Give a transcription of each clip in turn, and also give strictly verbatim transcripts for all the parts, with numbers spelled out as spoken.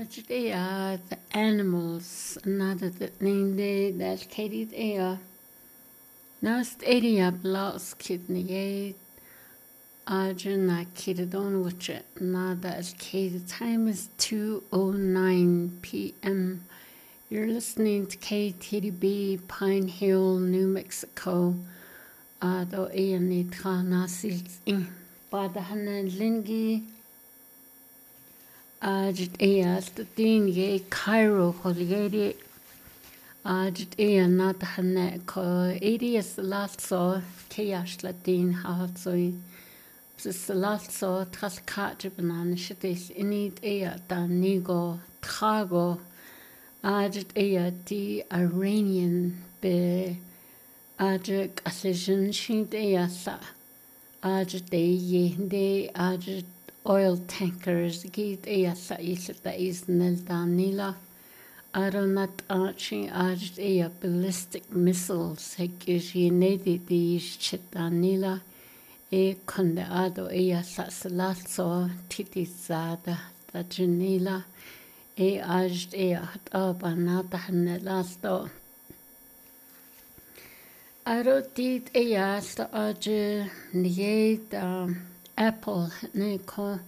Today are the animals, another that named that Katie Ea. Nast area blocks kidney Arjuna Kidadon which nada as Katie time is two oh nine P M. You're listening to K T D B Pine Hill, New Mexico. Ado Ea Nitra Nasils in Badahana Lingi. Ajit ea statin ye Cairo holieri Ajit ea not hane ko eighties last so chaos latin hatsoi sis last so tras kat banana shitis init ea da nigo trago Ajit ea di Iranian be Ajit asijin shint ea sa Ajit ye de Ajit oil tankers git ea sa isla is nel danila aronat arching ajt ea ballistic missiles hekish yenedi di chitanila e konde ado ea sa salatso titi zada da janila e ajt ea hat abanata hanelasto aro dit ea sta aj nied um Apple neko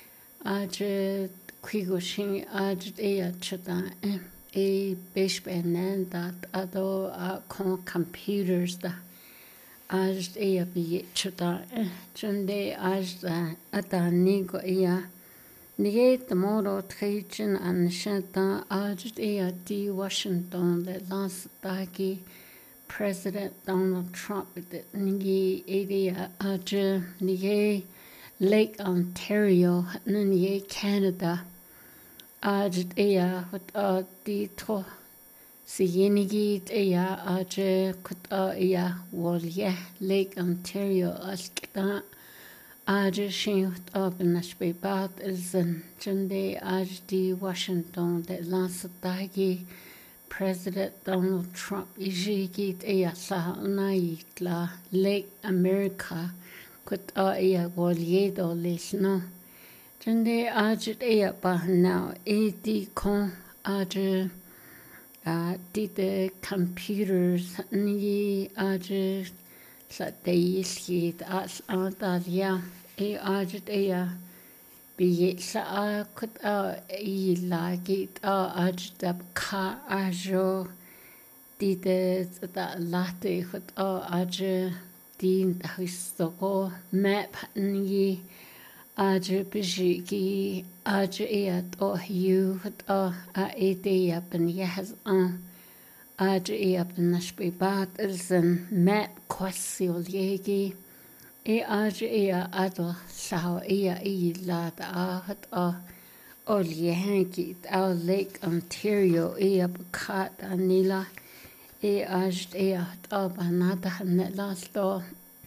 aj kwigoshin aj ea chata e beshbenen dat ado a con computers da aj ea bi chata chunde aj da ata nigo ea nige tomorrow trechin an shata aj ea di Washington the last dagi President Donald Trump nige area aj nige Lake Ontario, Nunye, Canada. Ajit ea, what a ditro. Sienigi ea, aje, kut a ea, walye, Lake Ontario, askita. Aje, shin, what up in Ashbebat, ilzen, Junde, aj di Washington, the last dagi. President Donald Trump, ijigit ea, sa unaitla, Lake America. Kut a ea waliedo lisno. Jande ajit ea bah now e di kon aj uh di the computers ni aj sa deisli as antalia e ajit ea bi sa a kut a e lagit a aj dab ka ajo di the da latte kut a aj din histogo map ni aj bijigi aj eat o you a a idea ben yahz an aj eat nashbibat ilzen map kwasil yegi e aj ea ado sao ea e la da hat a ol yehanki a Lake Ontario ea bukat anila e aj ea abanata hanelasto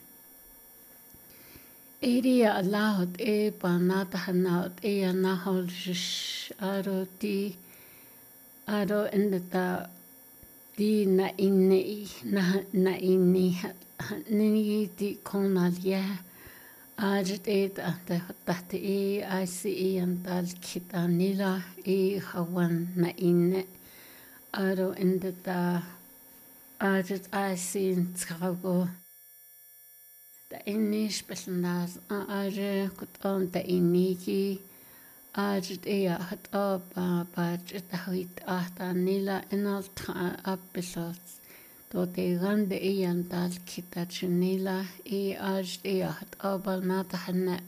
area allowed e banata hanat e nahol jish aro di aro indata di na inni na na inni ni di konal ya aj e ta ta e I see antal kitanila e hawan na inne aro indata Ajit I see in Trago. The Inish Beslandas Aje could on the Iniki Ajit ea hat up Bajit Hit Ahta Nila and all episodes. Do they run the Ian Dal Kitachinila E Ajit ea hat Abal Natahanet.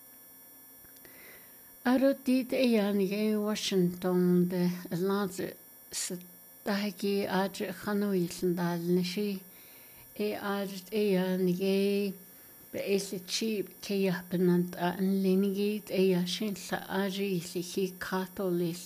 Arotit Ian Ye Washington the Lancet. Dahiki aj Hanoi sandal nishi e aj ea nige be esi cheap ke yapnant an linigit ea shin sa aji si hi katolis